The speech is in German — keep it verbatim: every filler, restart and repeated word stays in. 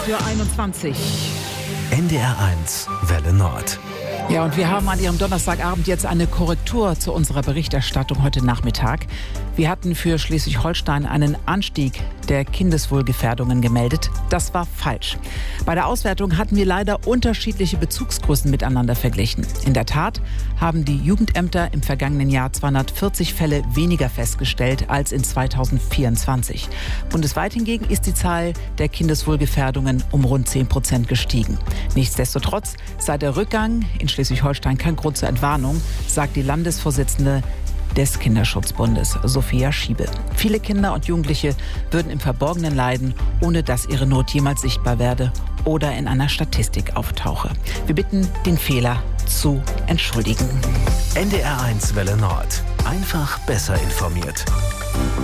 Für einundzwanzig. N D R eins Welle Nord. Ja, und wir haben an Ihrem Donnerstagabend jetzt eine Korrektur zu unserer Berichterstattung heute Nachmittag. Wir hatten für Schleswig-Holstein einen Anstieg der Kindeswohlgefährdungen gemeldet. Das war falsch. Bei der Auswertung hatten wir leider unterschiedliche Bezugsgrößen miteinander verglichen. In der Tat haben die Jugendämter im vergangenen Jahr zweihundertvierzig Fälle weniger festgestellt als in zweitausendvierundzwanzig. Bundesweit hingegen ist die Zahl der Kindeswohlgefährdungen um rund zehn Prozent gestiegen. Nichtsdestotrotz sei der Rückgang in Schleswig-Holstein kein Grund zur Entwarnung, sagt die Landesvorsitzende des Kinderschutzbundes, Sophia Schiebe. Viele Kinder und Jugendliche würden im Verborgenen leiden, ohne dass ihre Not jemals sichtbar werde oder in einer Statistik auftauche. Wir bitten, den Fehler zu entschuldigen. N D R eins Welle Nord. Einfach besser informiert.